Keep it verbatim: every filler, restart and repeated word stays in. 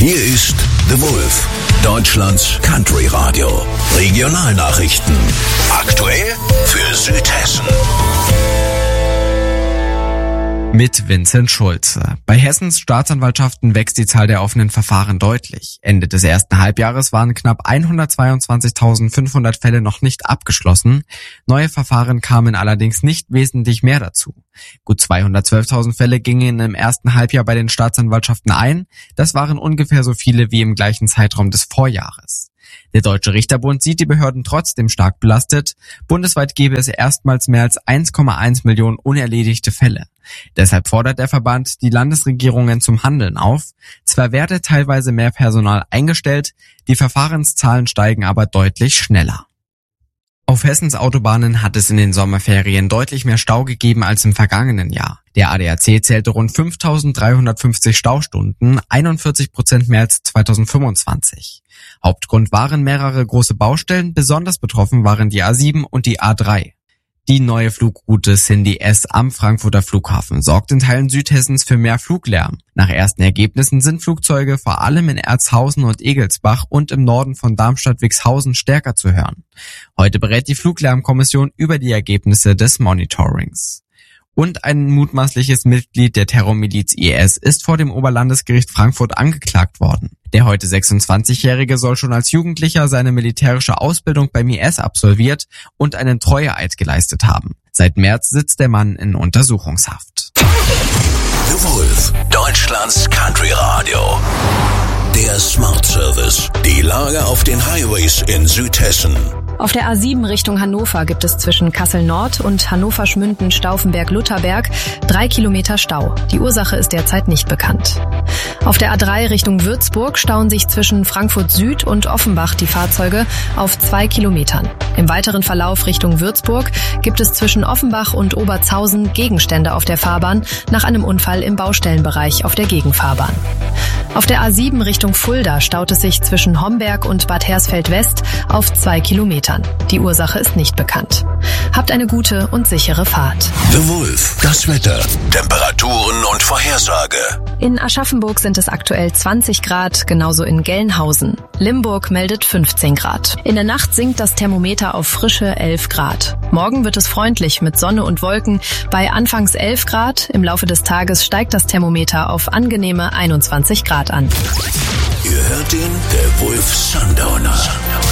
Hier ist The Wolf, Deutschlands Country Radio. Regionalnachrichten. Aktuell für Südhessen. Mit Vincent Schulze. Bei Hessens Staatsanwaltschaften wächst die Zahl der offenen Verfahren deutlich. Ende des ersten Halbjahres waren knapp hundertzweiundzwanzigtausendfünfhundert Fälle noch nicht abgeschlossen. Neue Verfahren kamen allerdings nicht wesentlich mehr dazu. Gut zweihundertzwölftausend Fälle gingen im ersten Halbjahr bei den Staatsanwaltschaften ein. Das waren ungefähr so viele wie im gleichen Zeitraum des Vorjahres. Der Deutsche Richterbund sieht die Behörden trotzdem stark belastet. Bundesweit gäbe es erstmals mehr als eins Komma eins Millionen unerledigte Fälle. Deshalb fordert der Verband die Landesregierungen zum Handeln auf. Zwar werde teilweise mehr Personal eingestellt, die Verfahrenszahlen steigen aber deutlich schneller. Auf Hessens Autobahnen hat es in den Sommerferien deutlich mehr Stau gegeben als im vergangenen Jahr. Der A D A C zählte rund fünftausenddreihundertfünfzig Staustunden, einundvierzig Prozent mehr als zweitausendfünfundzwanzig. Hauptgrund waren mehrere große Baustellen, besonders betroffen waren die A sieben und die A drei. Die neue Flugroute Cindy S am Frankfurter Flughafen sorgt in Teilen Südhessens für mehr Fluglärm. Nach ersten Ergebnissen sind Flugzeuge vor allem in Erzhausen und Egelsbach und im Norden von Darmstadt-Wixhausen stärker zu hören. Heute berät die Fluglärmkommission über die Ergebnisse des Monitorings. Und ein mutmaßliches Mitglied der Terrormiliz I S ist vor dem Oberlandesgericht Frankfurt angeklagt worden. Der heute sechsundzwanzigjährige soll schon als Jugendlicher seine militärische Ausbildung beim I S absolviert und einen Treueeid geleistet haben. Seit März sitzt der Mann in Untersuchungshaft. The Wolf, Deutschlands Country Radio. Der Smart Service. Die Lage auf den Highways in Südhessen. Auf der A sieben Richtung Hannover gibt es zwischen Kassel-Nord und Hannover-Schmünden-Stauffenberg-Lutherberg drei Kilometer Stau. Die Ursache ist derzeit nicht bekannt. Auf der A drei Richtung Würzburg stauen sich zwischen Frankfurt Süd und Offenbach die Fahrzeuge auf zwei Kilometern. Im weiteren Verlauf Richtung Würzburg gibt es zwischen Offenbach und Oberzhausen Gegenstände auf der Fahrbahn nach einem Unfall im Baustellenbereich auf der Gegenfahrbahn. Auf der A sieben Richtung Fulda staut es sich zwischen Homberg und Bad Hersfeld-West auf zwei Kilometern. Die Ursache ist nicht bekannt. Habt eine gute und sichere Fahrt. The Wolf, das Wetter, Temperaturen und Vorhersage. In Aschaffenburg sind es aktuell zwanzig Grad, genauso in Gelnhausen. Limburg meldet fünfzehn Grad. In der Nacht sinkt das Thermometer auf frische elf Grad. Morgen wird es freundlich mit Sonne und Wolken bei anfangs elf Grad. Im Laufe des Tages steigt das Thermometer auf angenehme einundzwanzig Grad an. Ihr hört ihn, der Wolf Sundowner.